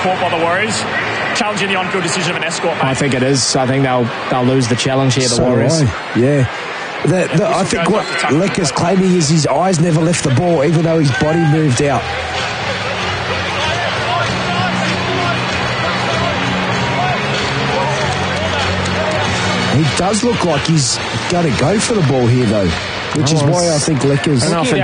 caught by the Warriors. Challenging the on-field decision of an escort, mate. I think it is. I think they'll lose the challenge here, the Warriors. Yeah. I think what Lecker's claiming is his eyes never left the ball, even though his body moved out. He does look like he's going to go for the ball here, though, which is why I think Lecker's...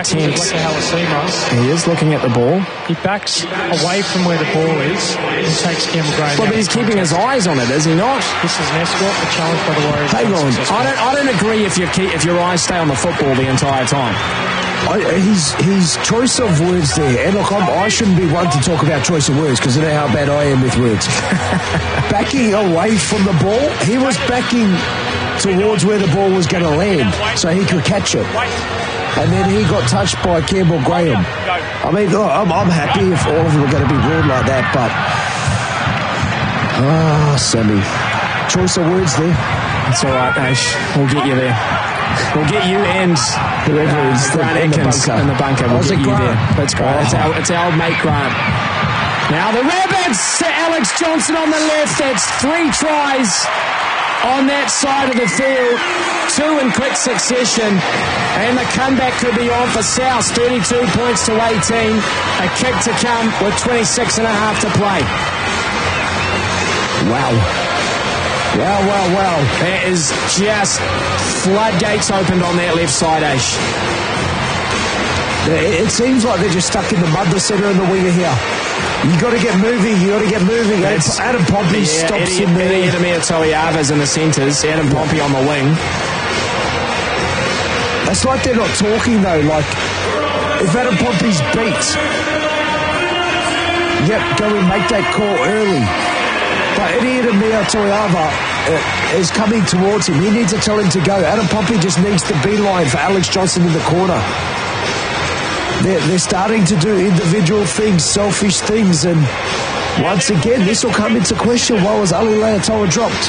He is looking at the ball. He backs away from where the ball is and takes Campbell Graham. Well, but he's keeping his eyes on it, is he not? This is an escort, the challenge by the Warriors. Hang on. I don't agree if your eyes stay on the football the entire time. His choice of words there, and look, I shouldn't be one to talk about choice of words because I know how bad I am with words. Backing away from the ball, he was backing towards where the ball was going to land so he could catch it. And then he got touched by Campbell Graham. I mean, look, I'm happy if all of them are going to be ruled like that, but... Sammy. Choice of words there. It's all right, Ash. We'll get you there. We'll get you and whoever is Grant Atkins in the bunker. We'll get you there. That's great. It's our old mate Grant. Now the Rabbits to Alex Johnson on the left. That's 3 tries on that side of the field. 2 in quick succession. And the comeback could be on for South. 32 points to 18. A kick to come with 26 and a half to play. Wow. There is just floodgates opened on that left side, Ash. It seems like they're just stuck in the mud, the centre and the winger here. You got to get moving. Adam Pompey stops in there. Edemir Toiava's in the centres. Adam Pompey on the wing. It's like they're not talking, though. Like, if Adam Pompey's beat, go and make that call early. But Edemir Toiava is coming towards him. He needs to tell him to go. Adam Pompey just needs the beeline for Alex Johnson in the corner. They're starting to do individual things, selfish things, and once again, this will come into question. Why was Ali Leatoa dropped?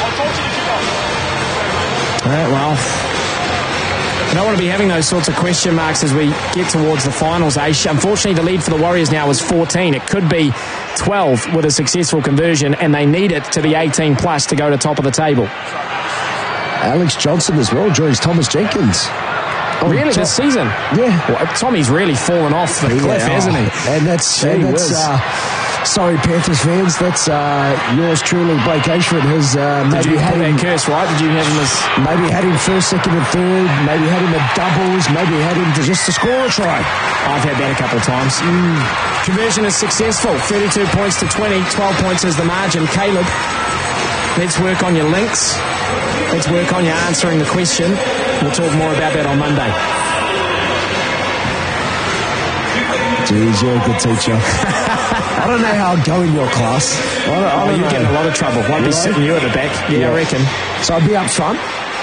Well, I don't want to be having those sorts of question marks as we get towards the finals, Ash. Unfortunately, the lead for the Warriors now is 14. It could be 12 with a successful conversion, and they need it to be 18 plus to go to top of the table. Alex Johnson as well joins Thomas Jenkins. Really, this season? Yeah. Well, Tommy's really fallen off the cliff, hasn't he? And that's sorry, Panthers fans, that's yours truly, Blake Ashford, has maybe had him... curse, right? Did you have him as... Maybe had him first, second and third, maybe had him at doubles, maybe had him just to score a try. I've had that a couple of times. Conversion is successful. 32 points to 20. 12 points is the margin. Caleb, let's work on your links. Let's work on your answering the question. We'll talk more about that on Monday. Geez, you're a good teacher. I don't know how I'd go in your class. You'd get in a lot of trouble. Won't be sitting you at the back. Yeah, I reckon. So I'd be up front?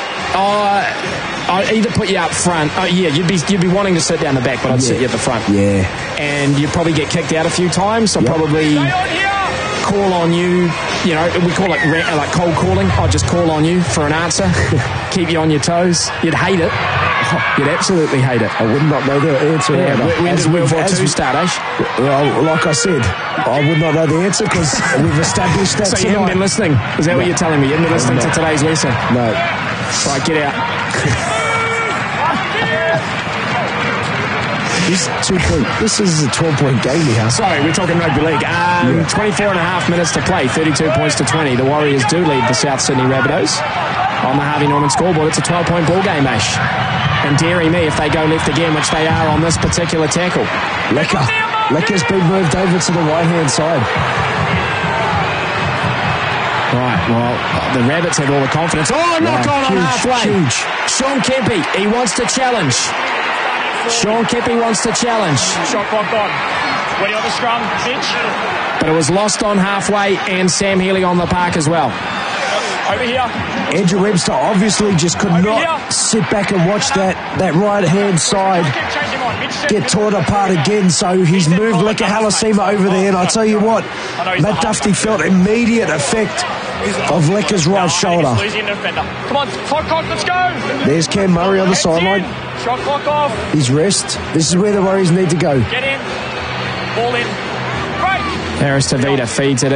I'd either put you up front. You'd be wanting to sit down the back, but I'd sit you at the front. Yeah. And you'd probably get kicked out a few times, so probably call on you. You know, we call it like cold calling. I'd just call on you for an answer. Keep you on your toes. You'd hate it. You'd absolutely hate it. I would not know the answer. When did World War II start, Ash? Well, like I said, I would not know the answer because we've established that. So you haven't been listening? Is that what you're telling me? You haven't been listening to today's lesson? No. Right, get out. This is a 12-point game here. Sorry, we're talking rugby league. 24 and a half minutes to play, 32 points to 20. The Warriors do lead the South Sydney Rabbitohs on the Harvey Norman scoreboard. It's a 12-point ball game, Ash. And dairy me if they go left again, which they are on this particular tackle. Lecker's been moved over to the right-hand side. Right, well, the Rabbits have all the confidence. Knock on halfway. Huge. Sean Kempe, he wants to challenge. Sean Kempe wants to challenge. Shot clock on. Ready on the scrum, Finch. But it was lost on halfway, and Sam Healy on the park as well. Over here. Andrew Webster obviously just could not sit back and watch that right-hand side get torn apart again, so he's moved Lecker Halasima over there, and I tell you what, Matt Duffy felt immediate effect of Lecker's right shoulder. Come on, clock, let's go. There's Cam Murray on the sideline. Shot clock off. His rest. This is where the Warriors need to go. Get in. Ball in. Great. Harris Tavita feeds it in.